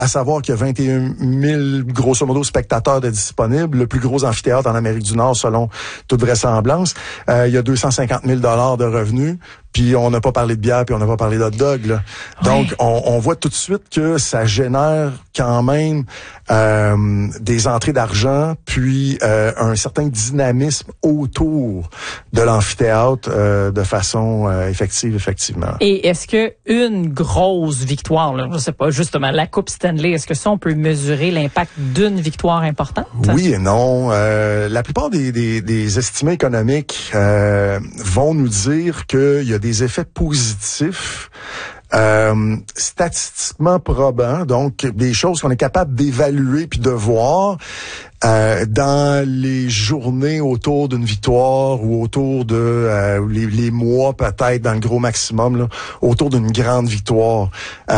à savoir qu'il y a 21 000, grosso modo, spectateurs de disponibles, le plus gros amphithéâtre en Amérique du Nord, selon toute vraisemblance. Il y a 250 000 $ de revenus, puis on n'a pas parlé de bière, puis on n'a pas parlé d'hot dog, là. Oui. Donc, on voit tout de suite que ça génère quand même des entrées d'argent, puis un certain dynamisme autour de l'amphithéâtre de façon effective, effectivement. Et est-ce que une grosse victoire, là, je sais pas, justement, la Coupe Stanley, est-ce que ça, on peut mesurer l'impact d'une victoire importante? Oui et non. La plupart des estimés économiques vont nous dire qu'il y a des effets positifs statistiquement probants, donc des choses qu'on est capable d'évaluer puis de voir dans les journées autour d'une victoire ou autour de les mois peut-être dans le gros maximum là, autour d'une grande victoire.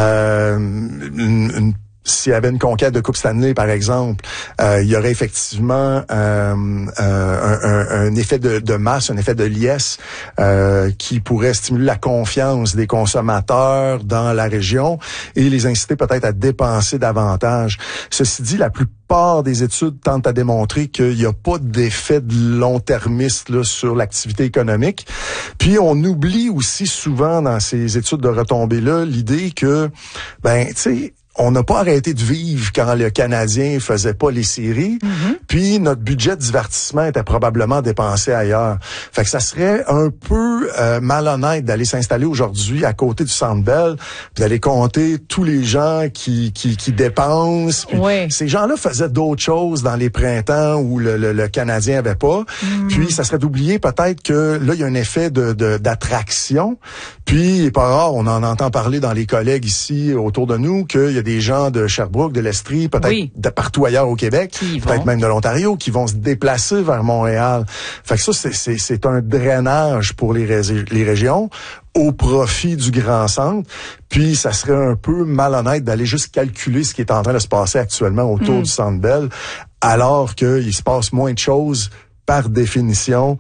S'il y avait une conquête de Coupe Stanley, par exemple, il y aurait effectivement un effet de masse, un effet de liesse qui pourrait stimuler la confiance des consommateurs dans la région et les inciter peut-être à dépenser davantage. Ceci dit, la plupart des études tentent à démontrer qu'il n'y a pas d'effet de long-termiste là, sur l'activité économique. Puis on oublie aussi souvent dans ces études de retombées-là l'idée que, tu sais, on n'a pas arrêté de vivre quand le Canadien faisait pas les séries. Mm-hmm. Puis notre budget de divertissement était probablement dépensé ailleurs. Fait que ça serait un peu malhonnête d'aller s'installer aujourd'hui à côté du Centre Bell, puis d'aller compter tous les gens qui dépensent. Oui. Ces gens-là faisaient d'autres choses dans les printemps où le Canadien avait pas. Mm. Puis ça serait d'oublier peut-être que là il y a un effet d'attraction. Puis pas rare, on en entend parler dans les collègues ici autour de nous qu'il y a des gens de Sherbrooke, de l'Estrie, peut-être de partout ailleurs au Québec, peut-être même de l'Ontario, qui vont se déplacer vers Montréal. Fait que ça, c'est un drainage pour les régions au profit du grand centre. Puis, ça serait un peu malhonnête d'aller juste calculer ce qui est en train de se passer actuellement autour du Centre Bell, alors qu'il se passe moins de choses par définition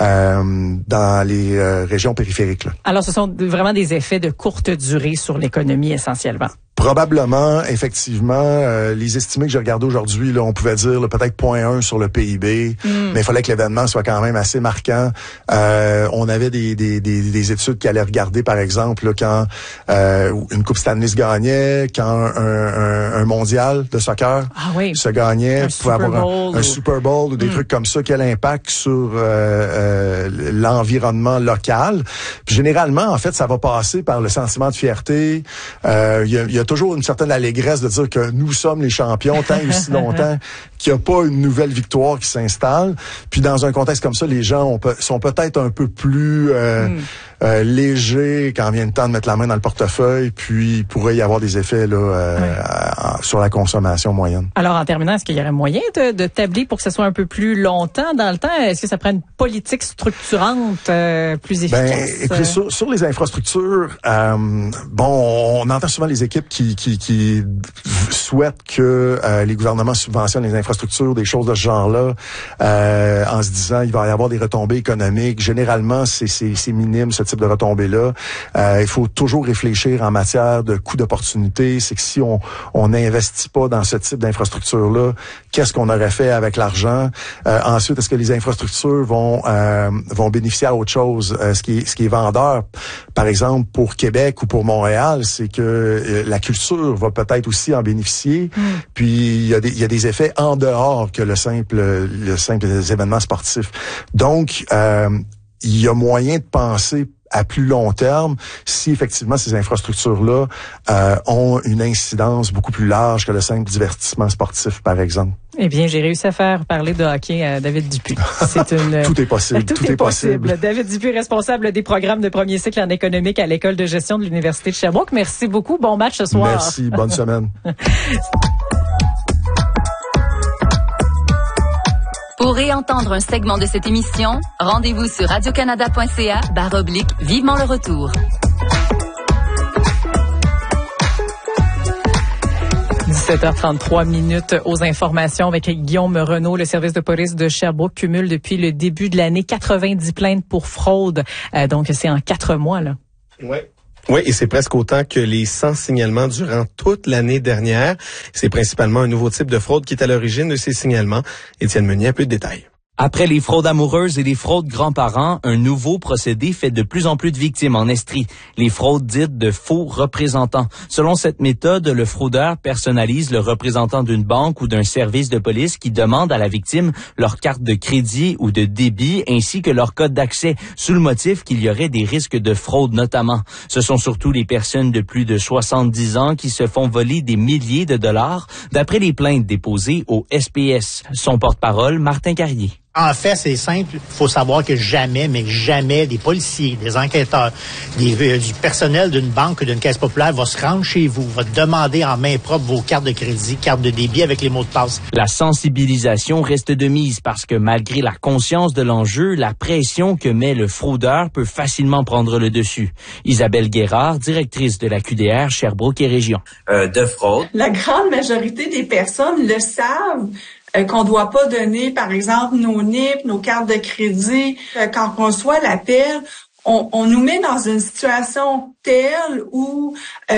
dans les régions périphériques. Là. Alors, ce sont vraiment des effets de courte durée sur l'économie essentiellement. Probablement, effectivement, les estimés que j'ai regardés aujourd'hui, là, on pouvait dire là, peut-être 0,1 sur le PIB, mais il fallait que l'événement soit quand même assez marquant. On avait des études qui allaient regarder, par exemple, là, quand une Coupe Stanley se gagnait, quand un mondial de soccer se gagnait, pouvait avoir un Super Bowl ou des trucs comme ça, quel impact sur l'environnement local. Puis généralement, en fait, ça va passer par le sentiment de fierté. Il y a toujours une certaine allégresse de dire que nous sommes les champions tant et aussi longtemps qu'il n'y a pas une nouvelle victoire qui s'installe. Puis dans un contexte comme ça, les gens sont peut-être un peu plus légers quand vient le temps de mettre la main dans le portefeuille, puis il pourrait y avoir des effets là sur la consommation moyenne. Alors en terminant, est-ce qu'il y aurait moyen de tabler pour que ce soit un peu plus longtemps dans le temps? Est-ce que ça prend une politique structurante plus efficace? Écoutez, sur les infrastructures, on entend souvent les équipes qui souhaitent que les gouvernements subventionnent les infrastructures, des choses de ce genre-là, en se disant il va y avoir des retombées économiques. Généralement, c'est minime ce type de retombées-là. Il faut toujours réfléchir en matière de coûts d'opportunité. C'est que si on n'investit pas dans ce type d'infrastructure-là, qu'est-ce qu'on aurait fait avec l'argent? Ensuite, est-ce que les infrastructures vont bénéficier à autre chose? Ce qui est vendeur, par exemple, pour Québec ou pour Montréal, c'est que la culture va peut-être aussi en bénéficier. Puis il y a des effets en dehors que le simple événement sportif. Donc il y a moyen de penser à plus long terme si effectivement ces infrastructures-là ont une incidence beaucoup plus large que le simple divertissement sportif, par exemple. Eh bien, j'ai réussi à faire parler de hockey à David Dupuis. C'est une... Tout est possible. Tout est possible. David Dupuis, responsable des programmes de premier cycle en économique à l'École de gestion de l'Université de Sherbrooke. Merci beaucoup. Bon match ce soir. Merci. Bonne semaine. Pour réentendre un segment de cette émission, rendez-vous sur radiocanada.ca/vivement le retour. 17h33 aux informations avec Guillaume Renaud. Le service de police de Sherbrooke cumule depuis le début de l'année 90 plaintes pour fraude. Donc, c'est en 4 mois, là. Oui. Oui, et c'est presque autant que les 100 signalements durant toute l'année dernière. C'est principalement un nouveau type de fraude qui est à l'origine de ces signalements. Étienne Meunier a plus de détails. Après les fraudes amoureuses et les fraudes grands-parents, un nouveau procédé fait de plus en plus de victimes en Estrie, les fraudes dites de faux représentants. Selon cette méthode, le fraudeur personnalise le représentant d'une banque ou d'un service de police qui demande à la victime leur carte de crédit ou de débit ainsi que leur code d'accès, sous le motif qu'il y aurait des risques de fraude notamment. Ce sont surtout les personnes de plus de 70 ans qui se font voler des milliers de dollars, d'après les plaintes déposées au SPS. Son porte-parole, Martin Carrier. En fait, c'est simple. Il faut savoir que jamais, mais jamais, des policiers, des enquêteurs, du personnel d'une banque ou d'une caisse populaire va se rendre chez vous, va demander en main propre vos cartes de crédit, cartes de débit avec les mots de passe. La sensibilisation reste de mise parce que malgré la conscience de l'enjeu, la pression que met le fraudeur peut facilement prendre le dessus. Isabelle Guérard, directrice de la QDR Sherbrooke et Région. De fraude. La grande majorité des personnes le savent. Qu'on doit pas donner, par exemple, nos NIP, nos cartes de crédit. Quand on reçoit l'appel, on nous met dans une situation telle où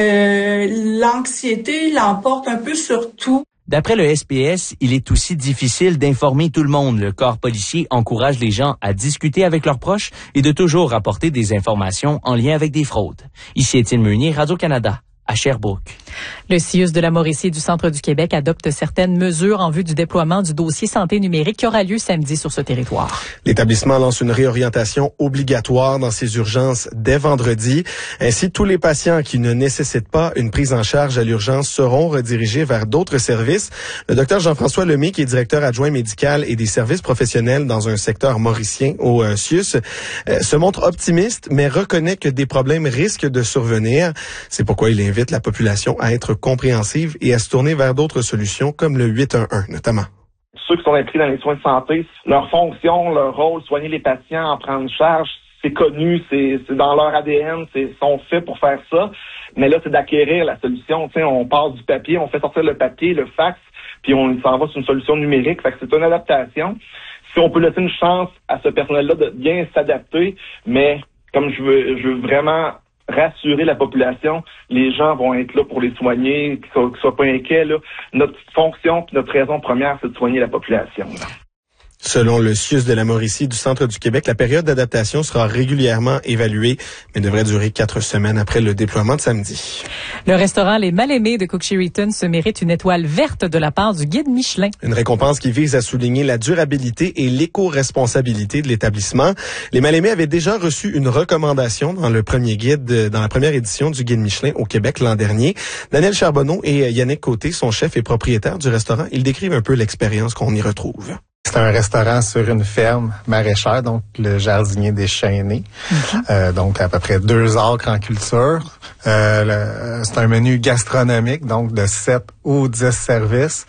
l'anxiété l'emporte un peu sur tout. D'après le SPS, il est aussi difficile d'informer tout le monde. Le corps policier encourage les gens à discuter avec leurs proches et de toujours rapporter des informations en lien avec des fraudes. Ici Étienne Meunier, Radio-Canada. À Sherbrooke. Le CIUS de la Mauricie et du Centre du Québec adopte certaines mesures en vue du déploiement du dossier santé numérique qui aura lieu samedi sur ce territoire. L'établissement lance une réorientation obligatoire dans ses urgences dès vendredi. Ainsi, tous les patients qui ne nécessitent pas une prise en charge à l'urgence seront redirigés vers d'autres services. Le docteur Jean-François Lemay, qui est directeur adjoint médical et des services professionnels dans un secteur mauricien au CIUS, se montre optimiste, mais reconnaît que des problèmes risquent de survenir. C'est pourquoi il invite la population à être compréhensive et à se tourner vers d'autres solutions comme le 811 notamment. Ceux qui sont impliqués dans les soins de santé, leur fonction, leur rôle, soigner les patients, en prendre charge, c'est connu, c'est dans leur ADN, sont faits pour faire ça. Mais là, c'est d'acquérir la solution. Tu sais, on part du papier, on fait sortir le papier, le fax, puis on s'en va sur une solution numérique. Fait que c'est une adaptation. Si on peut laisser une chance à ce personnel-là de bien s'adapter, mais comme je veux vraiment rassurer la population, les gens vont être là pour les soigner, qu'ils soient pas inquiets. Là. Notre fonction, notre raison première, c'est de soigner la population. Là. Selon le CIUS de la Mauricie du Centre du Québec, la période d'adaptation sera régulièrement évaluée, mais devrait durer 4 semaines après le déploiement de samedi. Le restaurant Les Mal-Aimés de Cook-Cheriton se mérite une étoile verte de la part du guide Michelin. Une récompense qui vise à souligner la durabilité et l'éco-responsabilité de l'établissement. Les Mal-Aimés avaient déjà reçu une recommandation dans le premier guide, dans la première édition du guide Michelin au Québec l'an dernier. Daniel Charbonneau et Yannick Côté, son chef et propriétaire du restaurant, ils décrivent un peu l'expérience qu'on y retrouve. C'est un restaurant sur une ferme maraîchère, donc le jardinier déchaîné. Donc à peu près 2 acres en culture. C'est un menu gastronomique, donc de 7 ou 10 services.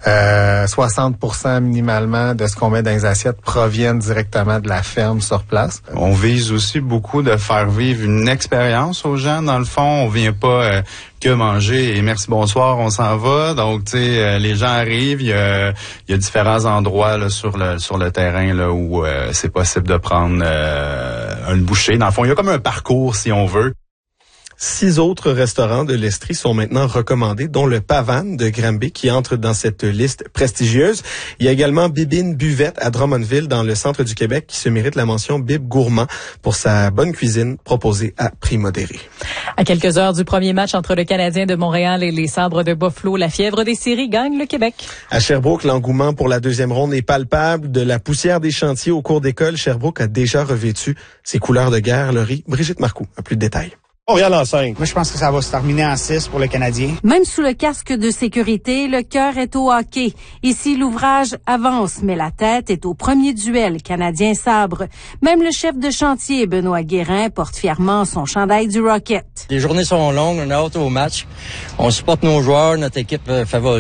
60% minimalement de ce qu'on met dans les assiettes proviennent directement de la ferme sur place. On vise aussi beaucoup de faire vivre une expérience aux gens. Dans le fond, on vient pas que manger et merci bonsoir, on s'en va. Donc, tu sais, les gens arrivent, il y a différents endroits là, sur le terrain là où c'est possible de prendre une bouchée. Dans le fond, il y a comme un parcours si on veut. 6 autres restaurants de l'Estrie sont maintenant recommandés, dont le Pavane de Granby qui entre dans cette liste prestigieuse. Il y a également Bibine Buvette à Drummondville dans le centre du Québec qui se mérite la mention Bib Gourmand pour sa bonne cuisine proposée à prix modéré. À quelques heures du premier match entre le Canadien de Montréal et les Sabres de Buffalo, la fièvre des séries gagne le Québec. À Sherbrooke, l'engouement pour la deuxième ronde est palpable. De la poussière des chantiers au cours d'école, Sherbrooke a déjà revêtu ses couleurs de guerre. Laurie, Brigitte Marcoux a plus de détails. Montréal en 5. Moi, je pense que ça va se terminer en 6 pour le Canadien. Même sous le casque de sécurité, le cœur est au hockey. Ici, l'ouvrage avance, mais la tête est au premier duel Canadien-Sabre. Même le chef de chantier, Benoît Guérin, porte fièrement son chandail du Rocket. Les journées sont longues, on a hâte au match. On supporte nos joueurs, notre équipe favorite.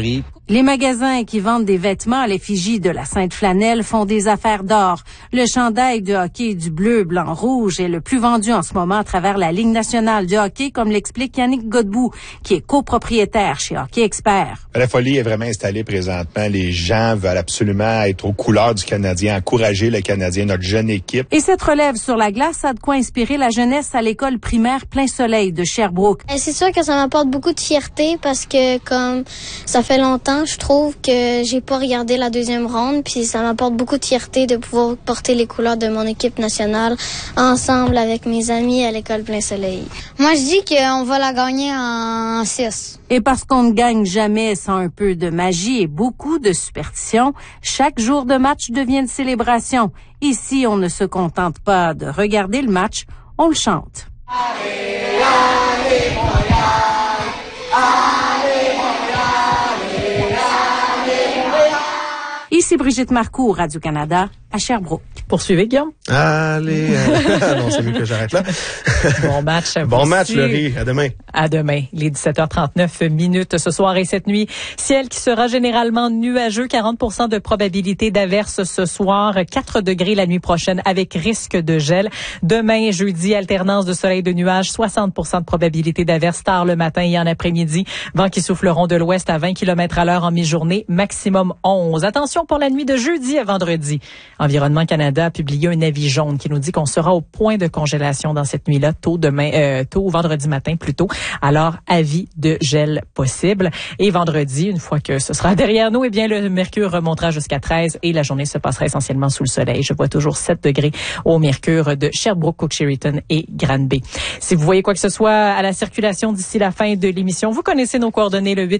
Les magasins qui vendent des vêtements à l'effigie de la Sainte Flanelle font des affaires d'or. Le chandail de hockey du bleu, blanc, rouge est le plus vendu en ce moment à travers la Ligue nationale de hockey, comme l'explique Yannick Godbout, qui est copropriétaire chez Hockey Expert. La folie est vraiment installée présentement. Les gens veulent absolument être aux couleurs du Canadien, encourager le Canadien, notre jeune équipe. Et cette relève sur la glace a de quoi inspirer la jeunesse à l'école primaire Plein Soleil de Sherbrooke. C'est sûr que ça m'apporte beaucoup de fierté parce que comme ça fait longtemps, je trouve que j'ai pas regardé la deuxième ronde, puis ça m'apporte beaucoup de fierté de pouvoir porter les couleurs de mon équipe nationale ensemble avec mes amis à l'école Plein Soleil. Moi, je dis qu'on va la gagner en 6. Et parce qu'on ne gagne jamais sans un peu de magie et beaucoup de superstition, chaque jour de match devient une célébration. Ici, on ne se contente pas de regarder le match, on le chante. Allez, allez, Montréal, allez, Montréal, allez, Montréal. Ici Brigitte Marcoux, Radio-Canada, à Sherbrooke. Poursuivez, Guillaume. Allez. Non, c'est mieux que j'arrête là. Bon match. Bon match, Laurie. À demain. À demain. Les 17h39 ce soir et cette nuit. Ciel qui sera généralement nuageux. 40% de probabilité d'averse ce soir. 4 degrés la nuit prochaine avec risque de gel. Demain, jeudi, alternance de soleil et de nuages. 60% de probabilité d'averse tard le matin et en après-midi. Vents qui souffleront de l'ouest à 20 km/h en mi-journée. Maximum 11. Attention pour la nuit de jeudi à vendredi. Environnement Canada a publié un avis jaune qui nous dit qu'on sera au point de congélation dans cette nuit-là, tôt vendredi matin plutôt. Alors, avis de gel possible. Et vendredi, une fois que ce sera derrière nous, eh bien, le mercure remontera jusqu'à 13 et la journée se passera essentiellement sous le soleil. Je vois toujours 7 degrés au mercure de Sherbrooke, Cook-Cheriton et Granby. Si vous voyez quoi que ce soit à la circulation d'ici la fin de l'émission, vous connaissez nos coordonnées, le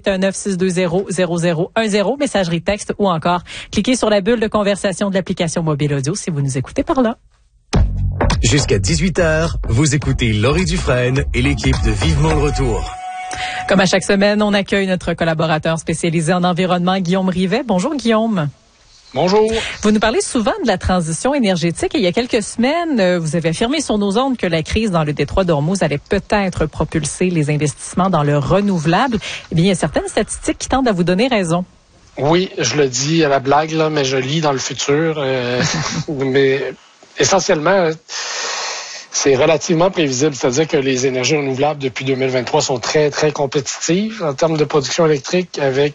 819-620-0010, messagerie texte ou encore cliquez sur la bulle de conversation de l'application mobile audio si vous nous écoutez par là. Jusqu'à 18h, vous écoutez Laurie Dufresne et l'équipe de Vivement le Retour. Comme à chaque semaine, on accueille notre collaborateur spécialisé en environnement, Guillaume Rivet. Bonjour, Guillaume. Bonjour. Vous nous parlez souvent de la transition énergétique et il y a quelques semaines, vous avez affirmé sur nos ondes que la crise dans le détroit d'Ormuz allait peut-être propulser les investissements dans le renouvelable. Eh bien, il y a certaines statistiques qui tendent à vous donner raison. Oui, je le dis à la blague, là, mais je lis dans le futur. Mais essentiellement, c'est relativement prévisible. C'est-à-dire que les énergies renouvelables depuis 2023 sont très, très compétitives en termes de production électrique avec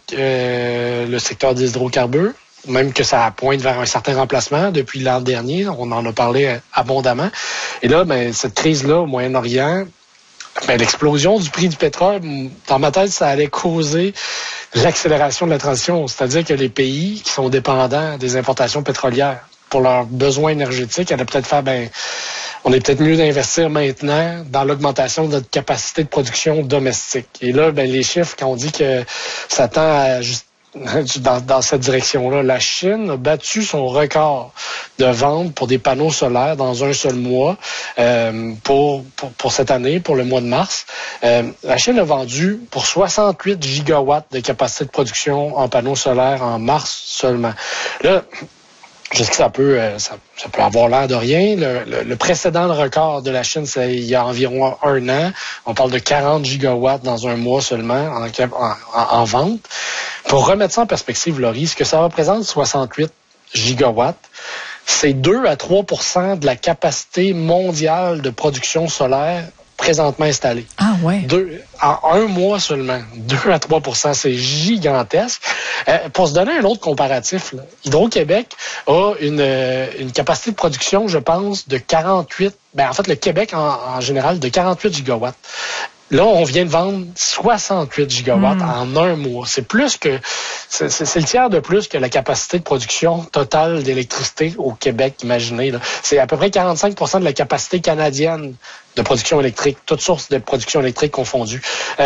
le secteur des hydrocarbures. Même que ça pointe vers un certain remplacement depuis l'an dernier. On en a parlé abondamment. Et là, cette crise-là au Moyen-Orient, l'explosion du prix du pétrole, dans ma tête, ça allait causer l'accélération de la transition. C'est-à-dire que les pays qui sont dépendants des importations pétrolières pour leurs besoins énergétiques allaient peut-être faire, on est peut-être mieux d'investir maintenant dans l'augmentation de notre capacité de production domestique. Et là, les chiffres, quand on dit que ça tend à dans cette direction-là. La Chine a battu son record de vente pour des panneaux solaires dans un seul mois pour cette année, pour le mois de mars. La Chine a vendu pour 68 gigawatts de capacité de production en panneaux solaires en mars seulement. Là, je sais que ça peut avoir l'air de rien. Le précédent record de la Chine, c'est il y a environ un an. On parle de 40 gigawatts dans un mois seulement en vente. Pour remettre ça en perspective, Laurie, ce que ça représente, 68 gigawatts, c'est 2 à 3 % de la capacité mondiale de production solaire présentement installée. Ah ouais. En un mois seulement, 2 à 3 %, c'est gigantesque. Pour se donner un autre comparatif, là, Hydro-Québec a une capacité de production, je pense, de 48, en fait, le Québec en général, de 48 gigawatts. Là, on vient de vendre 68 gigawatts en un mois. C'est le tiers de plus que la capacité de production totale d'électricité au Québec, imaginez. Là. C'est à peu près 45 % de la capacité canadienne de production électrique, toutes sources de production électrique confondues.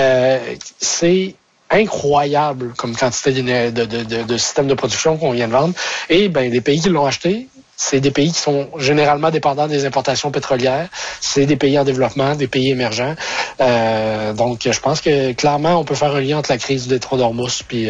C'est incroyable comme quantité de systèmes de production qu'on vient de vendre. Et les pays qui l'ont acheté, c'est des pays qui sont généralement dépendants des importations pétrolières. C'est des pays en développement, des pays émergents. Donc, je pense que clairement, on peut faire un lien entre la crise du détroit d'Ormuz puis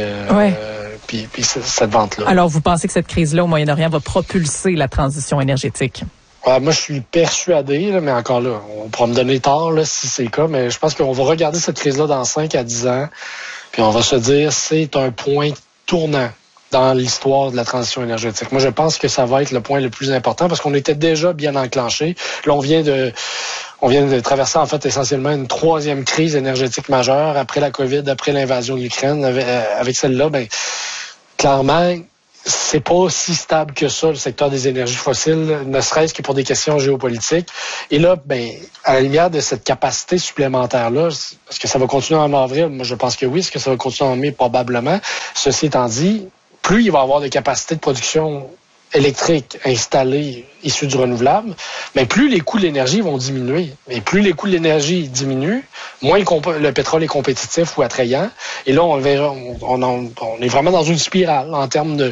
cette vente-là. Alors, vous pensez que cette crise-là au Moyen-Orient va propulser la transition énergétique? Moi, je suis persuadé, mais encore là, on pourra me donner tort si c'est le cas, mais je pense qu'on va regarder cette crise-là dans 5 à 10 ans, puis on va se dire c'est un point tournant dans l'histoire de la transition énergétique. Moi, je pense que ça va être le point le plus important parce qu'on était déjà bien enclenché. Là, on vient de traverser, en fait, essentiellement une troisième crise énergétique majeure après la COVID, après l'invasion de l'Ukraine. Avec celle-là, clairement, c'est pas aussi stable que ça, le secteur des énergies fossiles, ne serait-ce que pour des questions géopolitiques. Et là, à la lumière de cette capacité supplémentaire-là, est-ce que ça va continuer en avril? Moi, je pense que oui. Est-ce que ça va continuer en mai? Probablement. Ceci étant dit, plus il va y avoir de capacités de production électrique installées issues du renouvelable, mais plus les coûts de l'énergie vont diminuer. Et plus les coûts de l'énergie diminuent, moins le pétrole est compétitif ou attrayant. Et là, on est vraiment dans une spirale en termes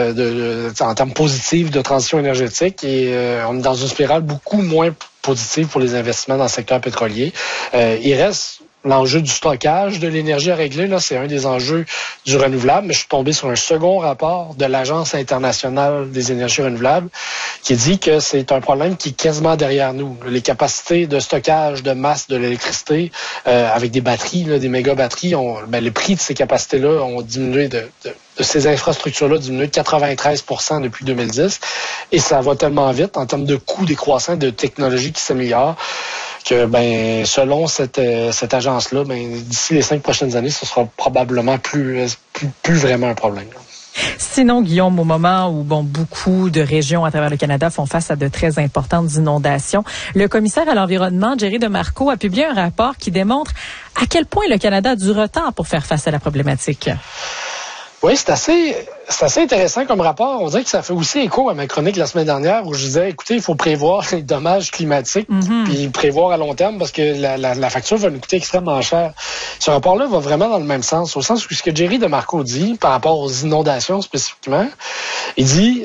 en termes positifs de transition énergétique et on est dans une spirale beaucoup moins positive pour les investissements dans le secteur pétrolier. Il reste l'enjeu du stockage de l'énergie à régler, là, c'est un des enjeux du renouvelable. Mais je suis tombé sur un second rapport de l'Agence internationale des énergies renouvelables qui dit que c'est un problème qui est quasiment derrière nous. Les capacités de stockage de masse de l'électricité avec des batteries, là, des méga-batteries, le prix de ces capacités-là ont diminué de ces infrastructures-là diminué de 93% depuis 2010. Et ça va tellement vite en termes de coûts décroissants, de technologies qui s'améliorent, que selon cette agence-là, d'ici les 5 prochaines années, ce sera probablement plus vraiment un problème. Sinon, Guillaume, au moment où beaucoup de régions à travers le Canada font face à de très importantes inondations, le commissaire à l'environnement, Jerry DeMarco, a publié un rapport qui démontre à quel point le Canada a du retard pour faire face à la problématique. Oui, c'est assez intéressant comme rapport. On dirait que ça fait aussi écho à ma chronique la semaine dernière où je disais, écoutez, il faut prévoir les dommages climatiques puis prévoir à long terme parce que la facture va nous coûter extrêmement cher. Ce rapport-là va vraiment dans le même sens, au sens où ce que Jerry DeMarco dit par rapport aux inondations spécifiquement, il dit,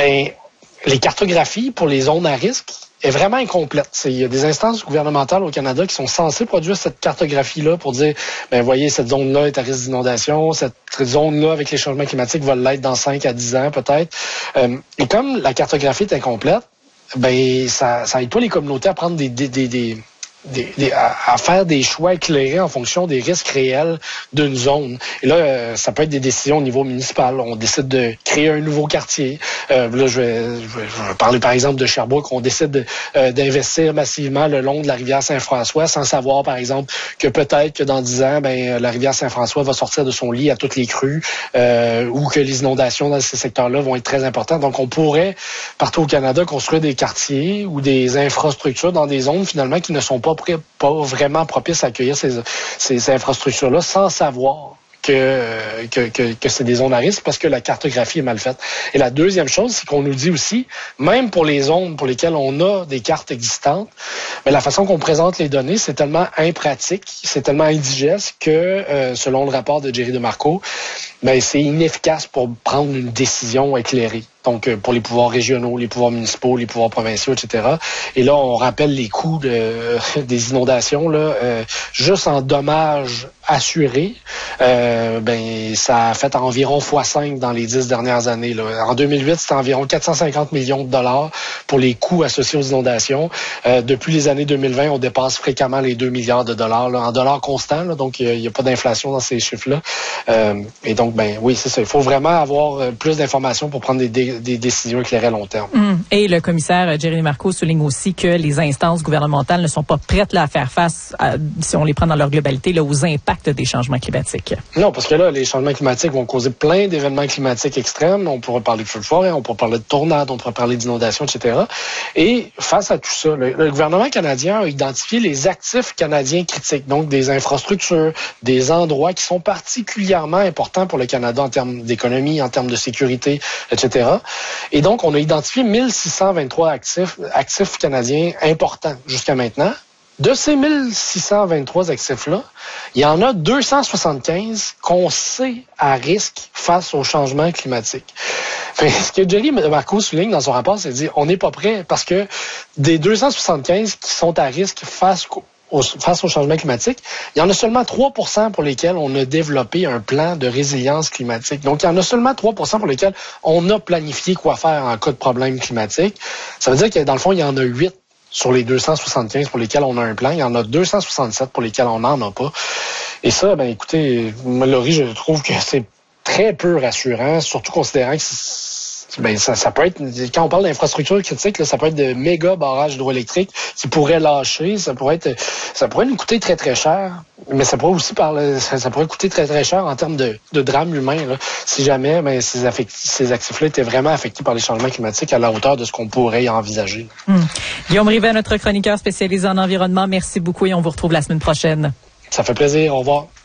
les cartographies pour les zones à risque est vraiment incomplète. Il y a des instances gouvernementales au Canada qui sont censées produire cette cartographie-là pour dire, voyez, cette zone-là est à risque d'inondation, cette zone-là avec les changements climatiques va l'être dans 5 à 10 ans peut-être. Et comme la cartographie est incomplète, ça aide pas les communautés à prendre à faire des choix éclairés en fonction des risques réels d'une zone. Et là, ça peut être des décisions au niveau municipal. On décide de créer un nouveau quartier. Là, je vais parler par exemple de Sherbrooke. On décide d'investir massivement le long de la rivière Saint-François sans savoir, par exemple, que peut-être que dans 10 ans, la rivière Saint-François va sortir de son lit à toutes les crues ou que les inondations dans ces secteurs-là vont être très importantes. Donc, on pourrait, partout au Canada, construire des quartiers ou des infrastructures dans des zones, finalement, qui ne sont pas vraiment propices à accueillir ces infrastructures-là sans savoir que c'est des zones à risque parce que la cartographie est mal faite. Et la deuxième chose, c'est qu'on nous dit aussi, même pour les zones pour lesquelles on a des cartes existantes, la façon qu'on présente les données, c'est tellement impratique, c'est tellement indigeste que, selon le rapport de Jerry DeMarco, c'est inefficace pour prendre une décision éclairée. Donc, pour les pouvoirs régionaux, les pouvoirs municipaux, les pouvoirs provinciaux, etc. Et là, on rappelle les coûts des inondations, juste en dommages assurés, ça a fait environ x5 dans les 10 dernières années. En 2008, c'était environ 450 millions de dollars pour les coûts associés aux inondations. Depuis les années 2020, on dépasse fréquemment les 2 milliards de dollars, en dollars constants, donc il n'y a pas d'inflation dans ces chiffres-là. Et donc, oui, c'est ça. Il faut vraiment avoir plus d'informations pour prendre des décisions éclairées à long terme. Et le commissaire Jerry DeMarco souligne aussi que les instances gouvernementales ne sont pas prêtes à faire face, si on les prend dans leur globalité, aux impacts des changements climatiques. Non, parce que là, les changements climatiques vont causer plein d'événements climatiques extrêmes. On pourrait parler de feux de forêt, on pourrait parler de tornades, on pourrait parler d'inondations, etc. Et face à tout ça, le gouvernement canadien a identifié les actifs canadiens critiques, donc des infrastructures, des endroits qui sont particulièrement importants pour le Canada en termes d'économie, en termes de sécurité, etc. Et donc, on a identifié 1623 actifs canadiens importants jusqu'à maintenant. De ces 1623 actifs-là, il y en a 275 qu'on sait à risque face au changement climatique. Ce que Jerry DeMarco souligne dans son rapport, c'est de dire on n'est pas prêt parce que des 275 qui sont à risque face au changement climatique, il y en a seulement 3% pour lesquels on a développé un plan de résilience climatique. Donc, il y en a seulement 3% pour lesquels on a planifié quoi faire en cas de problème climatique. Ça veut dire que, dans le fond, il y en a 8 sur les 275 pour lesquels on a un plan. Il y en a 267 pour lesquels on n'en a pas. Et ça, écoutez, Laurie, je trouve que c'est très peu rassurant, surtout considérant que ça peut être, quand on parle d'infrastructure critique, là, ça peut être de méga barrages hydroélectriques qui pourraient lâcher, ça pourrait nous coûter très très cher, mais ça pourrait aussi ça pourrait coûter très très cher en termes de drame humain, là, si jamais ces actifs-là étaient vraiment affectés par les changements climatiques à la hauteur de ce qu'on pourrait envisager. Guillaume Rivet, notre chroniqueur spécialisé en environnement, merci beaucoup et on vous retrouve la semaine prochaine. Ça fait plaisir, au revoir.